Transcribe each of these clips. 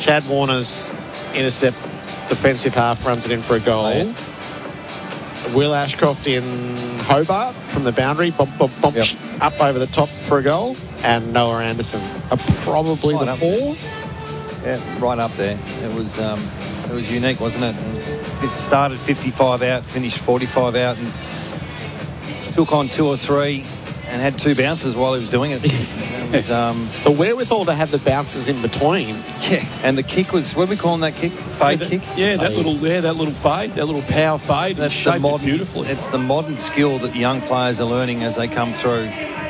Chad Warner's intercept defensive half runs it in for a goal. Oh, yeah. Will Ashcroft in Hobart from the boundary, bump, up over the top for a goal. And Noah Anderson are probably the four. Yeah, right up there. It was unique, wasn't it? It started 55 out, finished 45 out, and took on 2 or 3 and had 2 bounces while he was doing it. Yes. It was, the wherewithal to have the bounces in between. Yeah, and the kick was, what are we calling that kick? Fade kick? Yeah, that little fade, that little power fade. That's shaped the modern, it beautifully. It's the modern skill that young players are learning as they come through.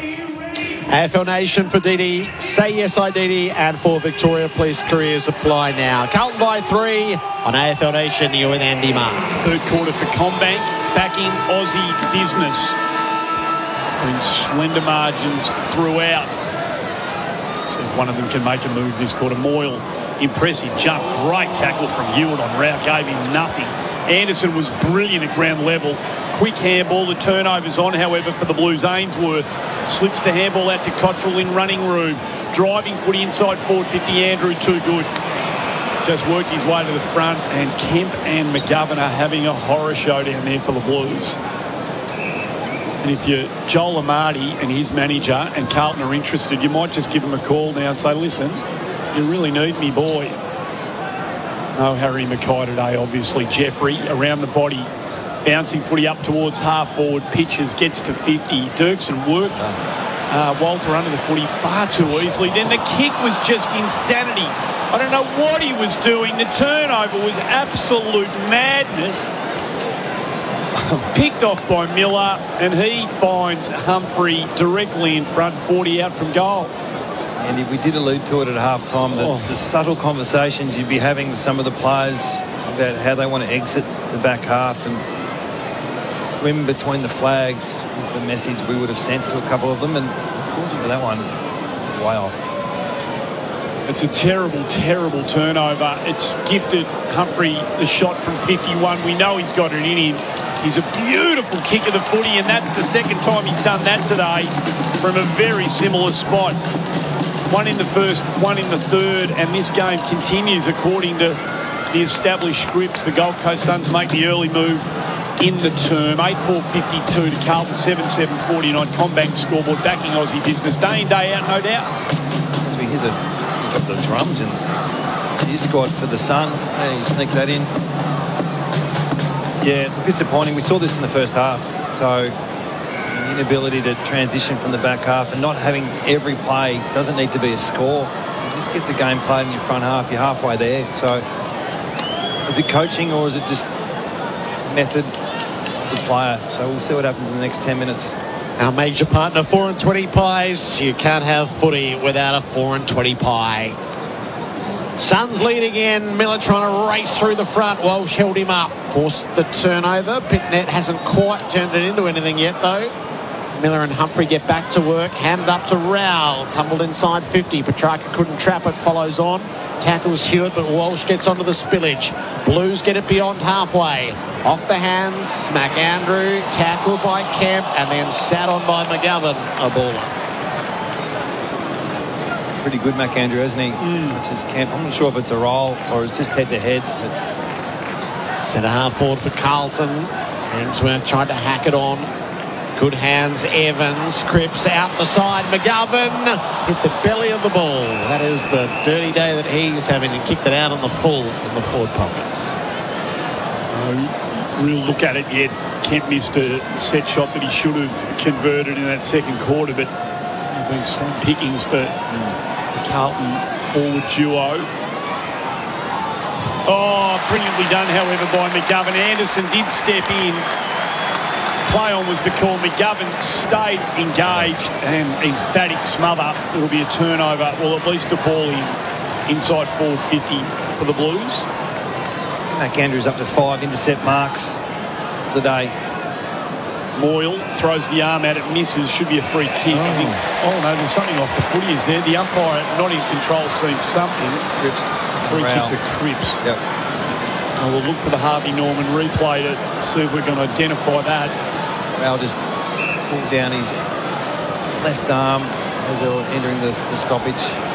AFL Nation for Didi. Say yes, I Didi. And for Victoria Police careers apply now. Carlton by 3 on AFL Nation. You're with Andy Marr. Third quarter for CommBank, backing Aussie business. It's been slender margins throughout. See if one of them can make a move this quarter. Moyle, impressive jump. Great tackle from Hewitt on route. Gave him nothing. Anderson was brilliant at ground level. Quick handball. The turnover's on, however, for the Blues. Ainsworth slips the handball out to Cottrell in running room. Driving footy inside forward 50. Andrew, too good. Just worked his way to the front, and Kemp and McGovern are having a horror show down there for the Blues. And if you're Joel Amartey and his manager and Carlton are interested, you might just give him a call now and say, listen, you really need me, boy. No Harry Mackay today, obviously. Jeffrey around the body, bouncing footy up towards half forward, pitches, gets to 50. Dirksen worked Walter under the footy far too easily. Then the kick was just insanity. I don't know what he was doing. The turnover was absolute madness. Picked off by Miller, and he finds Humphrey directly in front, 40 out from goal. And we did allude to it at half-time, the subtle conversations you'd be having with some of the players about how they want to exit the back half and swim between the flags was the message we would have sent to a couple of them, and unfortunately that one was way off. It's a terrible, terrible turnover. It's gifted Humphrey the shot from 51. We know he's got it in him. He's a beautiful kick of the footy, and that's the second time he's done that today from a very similar spot. One in the first, one in the third, and this game continues according to the established scripts. The Gold Coast Suns make the early move in the term. 8-4-52 to Carlton, 7-7-49. CommBank scoreboard, backing Aussie business day in, day out, no doubt. As we hear the drums and cheer squad for the Suns. Yeah, you sneak that in. Yeah, disappointing. We saw this in the first half. So an inability to transition from the back half and not having every play doesn't need to be a score. Just get the game played in your front half. You're halfway there. So is it coaching or is it just method of the player? So we'll see what happens in the next 10 minutes. Our major partner, 4 and 20 Pies. You can't have footy without a 4 and 20 pie. Suns lead again. Miller trying to race through the front. Walsh held him up. Forced the turnover. Pitnet hasn't quite turned it into anything yet, though. Miller and Humphrey get back to work. Handed up to Rowell. Tumbled inside 50. Petrarca couldn't trap it. Follows on. Tackles Hewitt, but Walsh gets onto the spillage. Blues get it beyond halfway. Off the hands. Smack Andrew. Tackled by Kemp. And then sat on by McGovern. A baller. Pretty good, McAndrew, hasn't he? Which is Kemp. I'm not sure if it's a roll or it's just head-to-head. Centre half forward for Carlton. Ainsworth tried to hack it on. Good hands, Evans. Cripps out the side. McGovern hit the belly of the ball. That is the dirty day that he's having, and kicked it out on the full in the forward pocket. No real look at it yet. Kemp missed a set shot that he should have converted in that second quarter, but been slim pickings for the Carlton forward duo. Oh, brilliantly done, however, by McGovern. Anderson did step in. Play on was the call. McGovern stayed engaged, and emphatic smother. It'll be a turnover. Well, at least a ball inside forward 50 for the Blues. McAndrew's up to 5 intercept marks for the day. Moyle throws the arm at it, misses. Should be a free kick. I think. Oh no, there's something off the footy. Is there? The umpire not in control sees something. Cripps. Free kick to Cripps. Yep. And we'll look for the Harvey Norman replay to see if we can identify that. Rowell just pulled down his left arm as they were entering the stoppage.